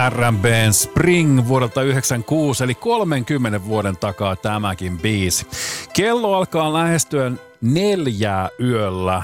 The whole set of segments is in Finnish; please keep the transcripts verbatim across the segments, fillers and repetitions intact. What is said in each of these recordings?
R and B:n Spring vuodelta yhdeksänkymmentäkuusi, eli kolmenkymmenen vuoden takaa tämäkin biisi. Kello alkaa lähestyä neljää yöllä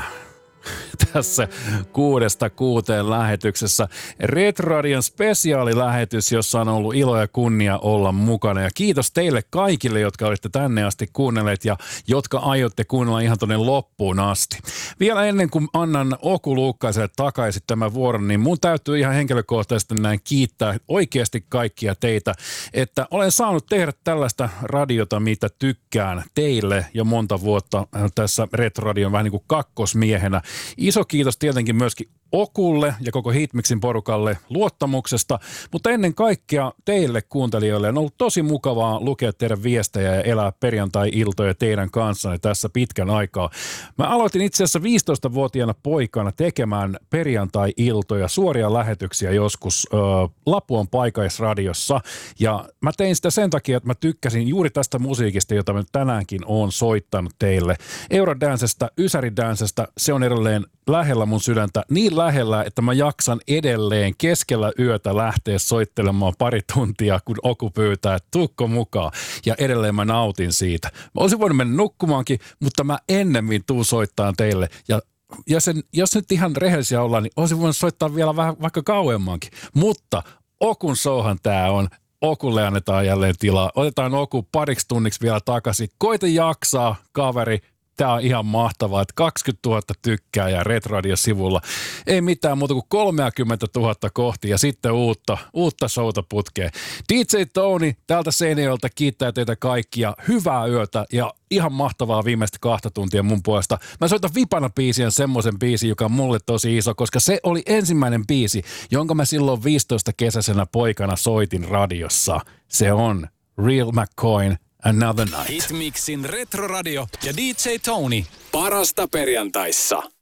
tässä kuudesta kuuteen lähetyksessä. Retroradion spesiaalilähetys, jossa on ollut ilo ja kunnia olla mukana. Ja kiitos teille kaikille, jotka olette tänne asti kuunnelleet ja jotka aiotte kuunnella ihan tonne loppuun asti. Vielä ennen kuin annan Oku Luukkaiselle takaisin tämän vuoron, niin mun täytyy ihan henkilökohtaisesti näin kiittää oikeasti kaikkia teitä, että olen saanut tehdä tällaista radiota, mitä tykkään teille jo monta vuotta tässä Retroradion vähän niin kuin kakkosmiehenä. Iso kiitos tietenkin myöskin Okulle ja koko Hitmixin porukalle luottamuksesta, mutta ennen kaikkea teille kuuntelijoille on ollut tosi mukavaa lukea teidän viestejä ja elää perjantai-iltoja teidän kanssanne tässä pitkän aikaa. Mä aloitin itse asiassa viisitoistavuotiaana poikana tekemään perjantai-iltoja, suoria lähetyksiä joskus äh, Lapuan paikallisradiossa, ja mä tein sitä sen takia, että mä tykkäsin juuri tästä musiikista, jota mä tänäänkin oon soittanut teille. Eurodänsestä, Ysäridänsestä, se on edelleen lähellä mun sydäntä, niin lähellä, että mä jaksan edelleen keskellä yötä lähteä soittelemaan pari tuntia, kun Oku pyytää, että tuukko mukaan. Ja edelleen mä nautin siitä. Mä olisin voinut mennä nukkumaankin, mutta mä ennemmin tuun soittaa teille. Ja jos, en, jos nyt ihan rehellisiä ollaan, niin olisin voinut soittaa vielä vähän vaikka kauemmankin. Mutta Okun showhan tää on. Okulle annetaan jälleen tilaa. Otetaan Oku pariksi tunniksi vielä takaisin. Koita jaksaa, kaveri. Tää on ihan mahtavaa, että kaksikymmentätuhatta tykkääjää Retroradio-sivulla. Ei mitään muuta kuin kolmekymmentätuhatta kohti ja sitten uutta, uutta showta putkeen. D J Tony täältä Seinäjoelta kiittää teitä kaikkia. Hyvää yötä ja ihan mahtavaa viimeistä kahta tuntia mun puolesta. Mä soitan Vipana biisien semmoisen biisin, joka on mulle tosi iso, koska se oli ensimmäinen biisi, jonka mä silloin viisitoista kesäisenä poikana soitin radiossa. Se on Real McCoyn. Another Night. Hitmixin Retroradio ja D J Tony. Parasta perjantaissa.